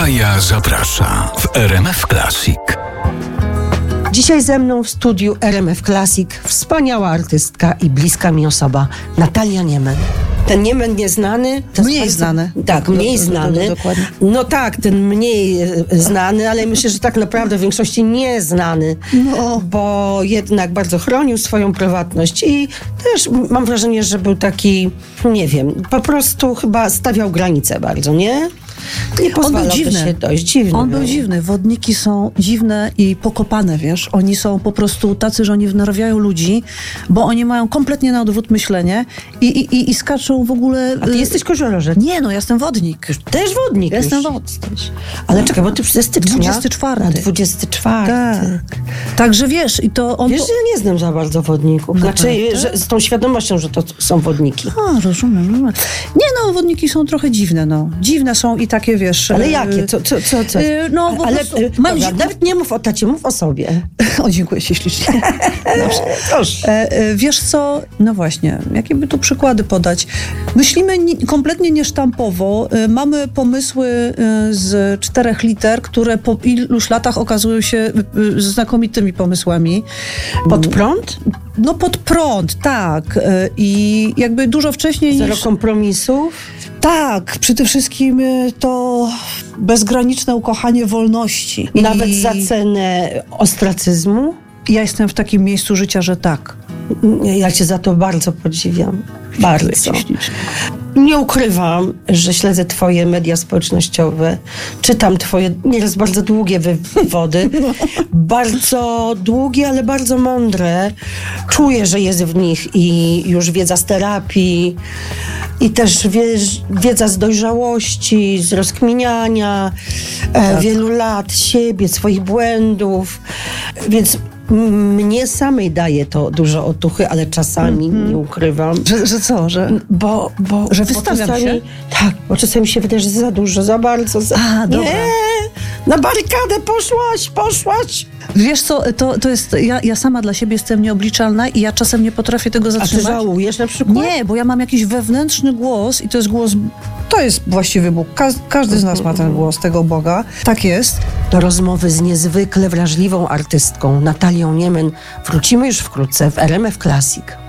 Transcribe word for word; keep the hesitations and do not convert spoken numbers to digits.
Kaja zaprasza w R M F Classic. Dzisiaj ze mną w studiu R M F Classic wspaniała artystka i bliska mi osoba, Natalia Niemen. Ten Niemen nieznany... To mniej jest znany. Tak, mniej do, znany. do, do, dokładnie. No tak, ten mniej znany, ale myślę, że tak naprawdę w większości nieznany, No. bo jednak bardzo chronił swoją prywatność i też mam wrażenie, że był taki, nie wiem, po prostu chyba stawiał granice bardzo, nie? Nie pozwalał się dojść. Dziwny On był. był dziwny. Wodniki są dziwne i pokopane, wiesz. Oni są po prostu tacy, że oni wnerwiają ludzi, bo oni mają kompletnie na odwrót myślenie i, i, i, i skaczą w ogóle... A ty jesteś koziorożec? Nie, no, ja jestem wodnik. Też wodnik Ja już. jestem wodnik. Ale czekaj, bo ty ze stycznia. dwudziesty czwarty. A dwudziesty czwarty. Tak. Także wiesz, i to on... Wiesz, to... że ja nie znam za bardzo wodników. Znaczy, Naprawdę? że z tą świadomością, że to są wodniki. A, rozumiem, rozumiem. Nie no, wodniki są trochę dziwne, no. Dziwne są i takie, wiesz... Ale e, jakie? Co, co, co? co? e, No, po Ale prostu... e, Mam dobra, dzi- nawet nie mów o tacie, mów o sobie. O, dziękuję ci ślicznie. Proszę. E, e, wiesz co, no właśnie, jakie by tu przykłady podać? Myślimy ni- kompletnie niesztampowo, e, mamy pomysły e, z czterech liter, które po iluś latach okazują się e, znakomitymi pomysłami. Pod prąd? No pod prąd, tak. E, I jakby dużo wcześniej Zero niż... kompromisów? Tak, przede wszystkim e, to bezgraniczne ukochanie wolności. Nawet I za cenę ostracyzmu? ja jestem w takim miejscu życia, że tak. Ja cię za to bardzo podziwiam. Bardzo. Nie ukrywam, że śledzę twoje media społecznościowe, czytam twoje nieraz bardzo długie wywody, bardzo długie, ale bardzo mądre. Czuję, że jest w nich i już wiedza z terapii, i też wiesz, wiedza z dojrzałości, z rozkminiania e, wielu lat siebie, swoich błędów, więc mnie samej daje to dużo otuchy, ale czasami, mm-hmm. nie ukrywam. Że, że co? Że, Bo, bo, że bo wystawiam czasami, się? Tak, bo czasami się wydaje, że za dużo, za bardzo. Za... A, dobra. Nie, na barykadę poszłaś, poszłaś. Wiesz co, to, to jest, ja, ja sama dla siebie jestem nieobliczalna i ja czasem nie potrafię tego A ty zatrzymać. żałujesz na przykład? Nie, bo ja mam jakiś wewnętrzny głos i to jest głos, to jest właściwy Bóg. Ka- każdy z nas ma ten głos tego Boga. Tak jest. Do rozmowy z niezwykle wrażliwą artystką Natalią Niemen wrócimy już wkrótce w R M F Classic.